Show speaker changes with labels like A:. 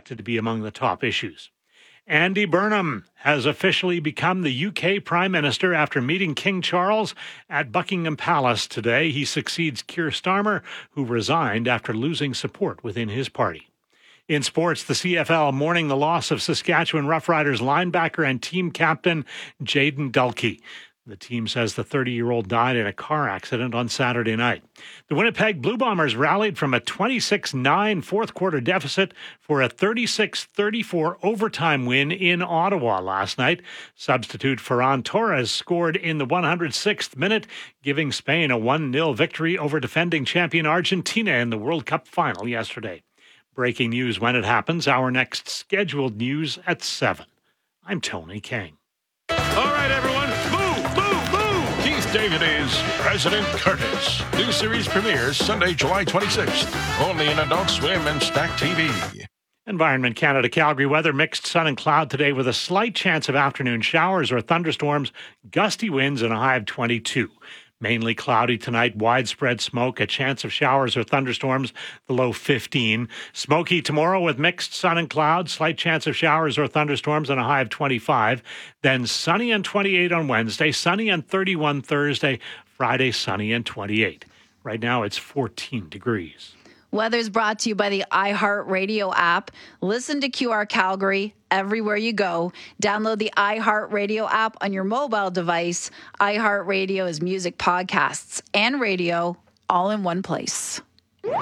A: expected to be among the top issues. Andy Burnham has officially become the UK Prime Minister after meeting King Charles at Buckingham Palace today. He succeeds Keir Starmer, who resigned after losing support within his party. In sports, the CFL mourning the loss of Saskatchewan Roughriders linebacker and team captain Jayden Dulkey. The team says the 30-year-old died in a car accident on Saturday night. The Winnipeg Blue Bombers rallied from a 26-9 fourth-quarter deficit for a 36-34 overtime win in Ottawa last night. Substitute Ferran Torres scored in the 106th minute, giving Spain a 1-0 victory over defending champion Argentina in the World Cup final yesterday. Breaking news when it happens. Our next scheduled news at 7. I'm Tony King.
B: All right, everyone. Keith David is President Curtis. New series premieres Sunday, July 26th. Only in Adult Swim and Stack TV.
A: Environment Canada Calgary weather, mixed sun and cloud today with a slight chance of afternoon showers or thunderstorms, gusty winds and a high of 22. Mainly cloudy tonight, widespread smoke, a chance of showers or thunderstorms, the low 15. Smoky tomorrow with mixed sun and clouds, slight chance of showers or thunderstorms and a high of 25. Then sunny and 28 on Wednesday, sunny and 31 Thursday, Friday sunny and 28. Right now it's 14 degrees.
C: Weather's brought to you by the iHeartRadio app. Listen to QR Calgary everywhere you go. Download the iHeartRadio app on your mobile device. iHeartRadio is music, podcasts, and radio all in one place.